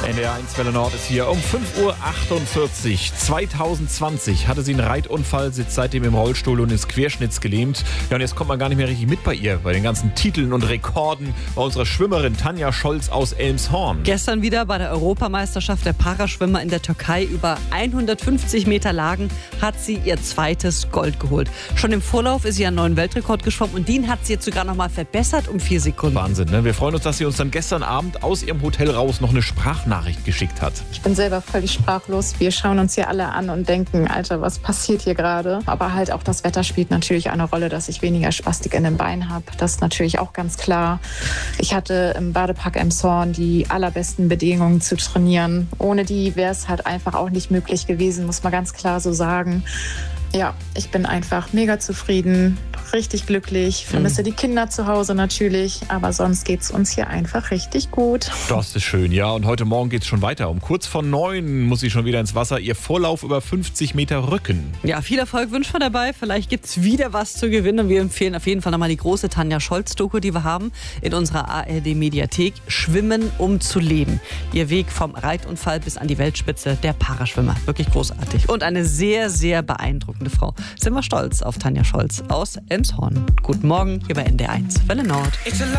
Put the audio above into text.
NDR1 Welle Nord ist hier um 5:48 Uhr. 2020 hatte sie einen Reitunfall, sitzt seitdem im Rollstuhl und ist querschnittsgelähmt. Ja, und jetzt kommt man gar nicht mehr richtig mit bei ihr, bei den ganzen Titeln und Rekorden bei unserer Schwimmerin Tanja Scholz aus Elmshorn. Gestern wieder bei der Europameisterschaft der Paraschwimmer in der Türkei über 150 Meter Lagen hat sie ihr zweites Gold geholt. Schon im Vorlauf ist sie einen neuen Weltrekord geschwommen und den hat sie jetzt sogar noch mal verbessert um 4 Sekunden. Wahnsinn, ne? Wir freuen uns, dass sie uns dann gestern Abend aus ihrem Hotel raus noch eine Sprachnachricht geschickt hat. Ich bin selber völlig sprachlos. Wir schauen uns hier alle an und denken, Alter, was passiert hier gerade? Aber halt auch das Wetter spielt natürlich eine Rolle, dass ich weniger Spastik in den Beinen habe. Das ist natürlich auch ganz klar. Ich hatte im Badepark Elmshorn die allerbesten Bedingungen zu trainieren. Ohne die wäre es halt einfach auch nicht möglich gewesen, muss man ganz klar so sagen. Ja, ich bin einfach mega zufrieden, richtig glücklich, vermisse die Kinder zu Hause natürlich, aber sonst geht's uns hier einfach richtig gut. Das ist schön, ja. Und heute Morgen geht's schon weiter. Um kurz vor 9 muss sie schon wieder ins Wasser. Ihr Vorlauf über 50 Meter Rücken. Ja, viel Erfolg wünschen wir dabei. Vielleicht gibt's wieder was zu gewinnen. Und wir empfehlen auf jeden Fall nochmal die große Tanja Scholz-Doku, die wir haben in unserer ARD-Mediathek. Schwimmen, um zu leben. Ihr Weg vom Reitunfall bis an die Weltspitze der Paraschwimmer. Wirklich großartig. Und eine sehr, sehr beeindruckende Frau. Sind wir stolz auf Tanja Scholz aus Elmshorn. Guten Morgen hier bei NDR1 Welle Nord.